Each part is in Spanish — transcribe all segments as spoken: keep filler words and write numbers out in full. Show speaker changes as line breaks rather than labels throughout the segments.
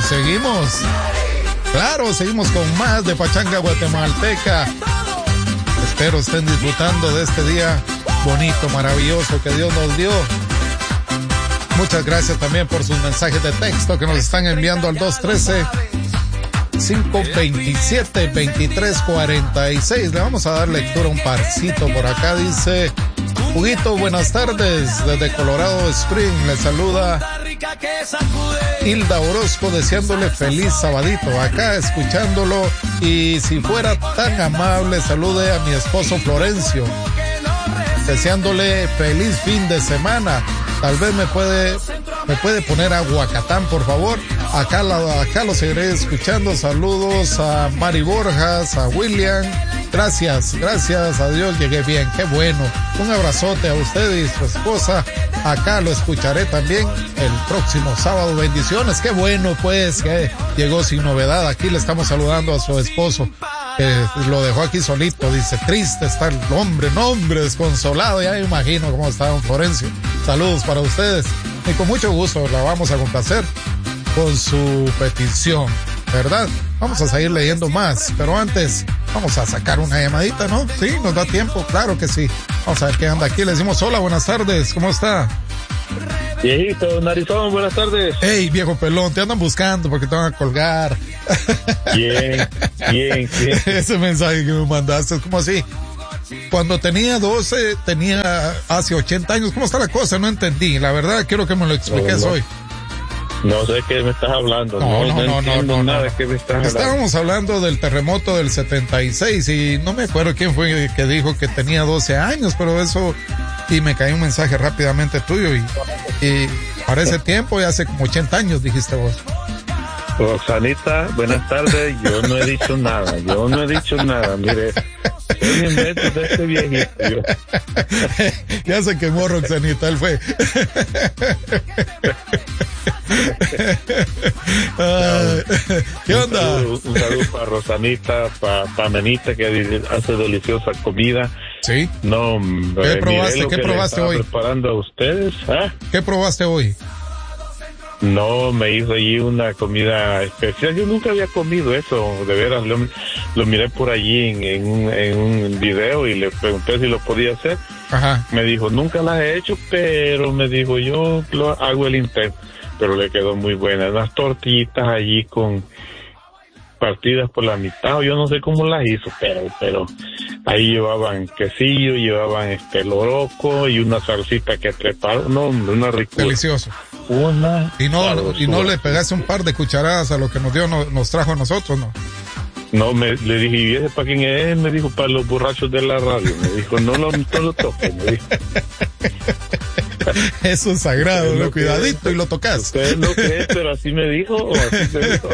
seguimos. Claro, seguimos con más de Pachanga Guatemalteca. Espero estén disfrutando de este día bonito, maravilloso que Dios nos dio. Muchas gracias también por sus mensajes de texto que nos están enviando al dos uno tres, cinco dos siete, dos tres cuatro seis. Le vamos a dar lectura a un parcito por acá. Dice: Huguito, buenas tardes. Desde Colorado Spring le saluda Hilda Orozco, deseándole feliz sabadito. Acá escuchándolo, y si fuera tan amable, salude a mi esposo Florencio, deseándole feliz fin de semana. Tal vez me puede, me puede poner Aguacatán, por favor. Acá, la, acá lo seguiré escuchando. Saludos a Mari Borjas, a William. Gracias, gracias a Dios llegué bien. Qué bueno. Un abrazote a usted y su esposa. Acá lo escucharé también el próximo sábado. Bendiciones. Qué bueno, pues, que llegó sin novedad. Aquí le estamos saludando a su esposo, que lo dejó aquí solito. Dice, triste está el hombre, no hombre, desconsolado. Ya me imagino cómo está don Florencio. Saludos para ustedes. Y con mucho gusto la vamos a complacer con su petición, ¿verdad? Vamos a seguir leyendo más, pero antes vamos a sacar una llamadita, ¿no? Sí, nos da tiempo, claro que sí. Vamos a ver qué anda aquí. Le decimos hola, buenas tardes, ¿cómo está?
Viejito, narizón, buenas tardes.
Hey, viejo pelón, te andan buscando porque te van a colgar.
Bien, bien, bien.
Ese mensaje que me mandaste es como así. Cuando tenía doce, tenía hace ochenta años. ¿Cómo está la cosa? No entendí. La verdad, quiero que me lo expliques
no, no.
hoy.
No sé qué me estás hablando.
No, no, no, no, no, no,
nada
no.
de qué me estás
Estábamos
hablando.
hablando del terremoto del setenta y seis y no me acuerdo quién fue que dijo que tenía doce años, pero eso, y me cayó un mensaje rápidamente tuyo y, y para ese tiempo ya hace como ochenta años dijiste vos.
Roxanita, buenas tardes. Yo no he dicho nada. Yo no he dicho nada. Mire, es un invento de este viejito. Yo.
Ya se quemó Roxanita, él fue. Ah, ¿qué onda?
Un saludo, un saludo para Rosanita, para pa Menita, que hace deliciosa comida.
Sí.
No,
¿Qué probaste? ¿Qué probaste hoy?
Preparando a ustedes. ¿Ah?
¿Qué probaste hoy?
No, me hizo allí una comida especial. Yo nunca había comido eso, de veras. Lo, lo miré por allí en, en, un, en un video y le pregunté si lo podía hacer.
Ajá.
Me dijo, nunca las he hecho, pero me dijo, yo lo hago el intento. Pero le quedó muy buena. Unas tortillitas allí con partidas por la mitad. Yo no sé cómo las hizo, pero pero ahí llevaban quesillo, llevaban este loroco y una salsita que preparó. No, una ricura.
Delicioso.
Una
y no y no le pegaste un par de cucharadas a lo que nos dio, no, nos trajo a nosotros, ¿no?
No, me, le dije, ¿y ese para quién es? Me dijo, para los borrachos de la radio. Me dijo, no lo, no lo toques, me dijo.
Eso es sagrado, ¿no? Cuidadito y lo tocas.
Ustedes no creen, pero así me dijo, o así se dijo.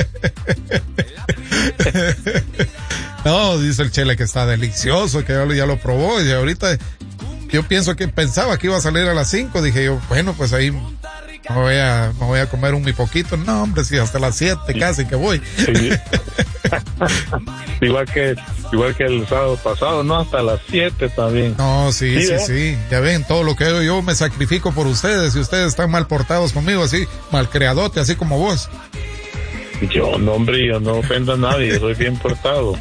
No, dice el Chele que está delicioso, que ya lo, ya lo probó, y ahorita yo pienso que pensaba que iba a salir a las cinco, dije yo, bueno, pues ahí me voy a, me voy a comer un mi poquito. No, hombre, sí, hasta las siete casi que voy.
Sí. igual que igual que el sábado pasado, no, hasta las siete también.
No, sí, sí,
sí,
sí, sí, ya ven, todo lo que yo, yo me sacrifico por ustedes y ustedes están mal portados conmigo, así, malcriadote, así como vos.
Yo, no, hombre, yo no ofendo a nadie, soy bien portado.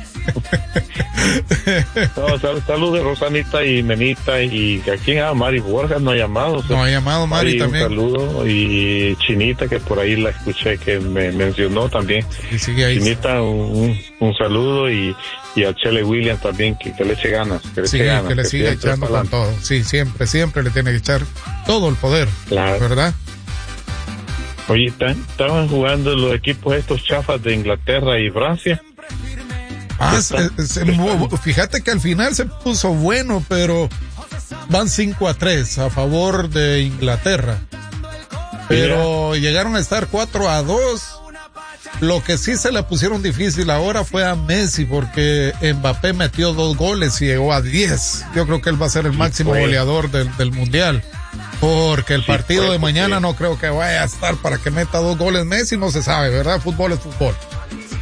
No, sal, salud de Rosanita y Menita y a quién ha, Mari Borja no ha llamado. O sea,
no ha llamado Mari, Mari también.
Un saludo y Chinita, que por ahí la escuché que me mencionó también.
Y sigue ahí.
Chinita, un, un saludo y, y a Chele William también, que, que le eche ganas. Que le,
sí,
eche ganas,
que le
que
siga echando con todo. Sí, siempre, siempre le tiene que echar todo el poder. Claro. ¿Verdad?
Oye, estaban jugando los equipos estos chafas de Inglaterra y Francia.
Ah, se, se, fíjate que al final se puso bueno, pero van cinco a tres a favor de Inglaterra. Pero yeah. llegaron a estar cuatro a dos. Lo que sí se le pusieron difícil ahora fue a Messi, porque Mbappé metió dos goles y llegó a diez. Yo creo que él va a ser el máximo sí, goleador del, del mundial. Porque el sí, partido pues, de mañana sí. no creo que vaya a estar para que meta dos goles Messi, no se sabe, ¿verdad? Fútbol es fútbol.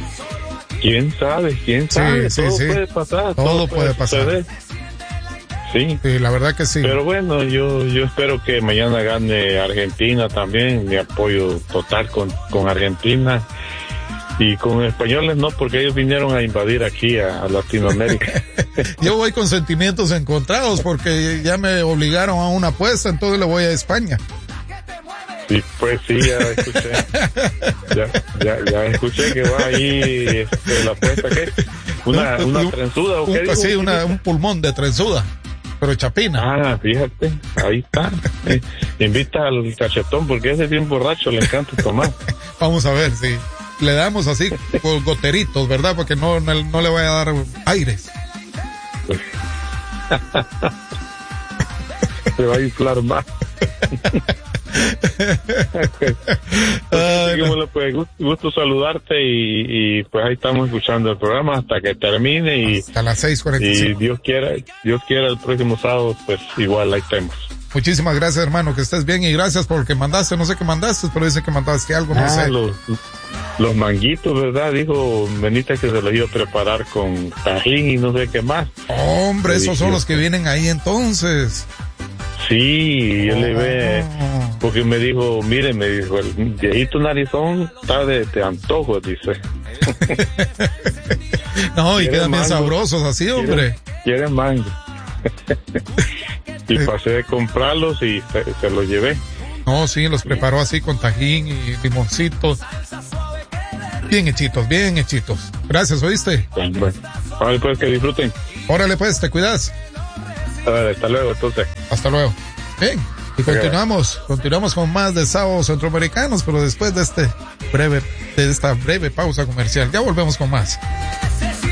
¿Quién sabe? ¿Quién sabe?
Sí,
todo
sí,
puede pasar.
Todo, todo puede, puede pasar.
sí.
Sí, la verdad que sí.
Pero bueno, yo yo espero que mañana gane Argentina también, mi apoyo total con, con Argentina. Y con españoles no, porque ellos vinieron a invadir aquí a, a Latinoamérica.
Yo voy con sentimientos encontrados porque ya me obligaron a una apuesta, entonces le voy a España.
Sí, pues sí, ya escuché. Ya, ya, ya escuché que va ahí este, la apuesta, ¿qué? Una,
un,
una
un,
trenzuda, ¿o qué
un,
digo?
Sí, una, un pulmón de trenzuda, pero chapina.
Ah, fíjate, ahí está. Eh, invita al cachetón porque ese bien borracho, le encanta tomar.
Vamos a ver si le damos así con goteritos, ¿verdad? Porque no, no, no le voy a dar aires.
Se va a inflar más. Okay. Ay, no. Pues, gusto saludarte y, y pues ahí estamos escuchando el programa hasta que termine y
hasta las seis cuarenta y cinco.
Y Dios quiera, Dios quiera el próximo sábado pues igual ahí estemos.
Muchísimas gracias, hermano, que estés bien y gracias por que mandaste, no sé qué mandaste, pero dice que mandaste algo, no
ah,
sé.
Los, los manguitos, ¿verdad? Dijo Benita que se los iba a preparar con tajín y no sé qué más.
Hombre, esos son los que vienen ahí entonces.
Sí, yo oh. le ve, porque me dijo, mire, me dijo, el viejito narizón está de, de antojo, dice.
No, y quedan bien sabrosos así, hombre.
Quieren mango. Y pasé de comprarlos y se, se los llevé.
No, sí, los preparó así con tajín y limoncitos. Bien hechitos, bien hechitos. Gracias, ¿oíste?
Bueno, ahora pues que disfruten.
Órale pues, te cuidas.
A ver, hasta luego, entonces.
Hasta luego. Bien, y continuamos, continuamos con más de Sábados Centroamericanos, pero después de este breve, de esta breve pausa comercial, ya volvemos con más.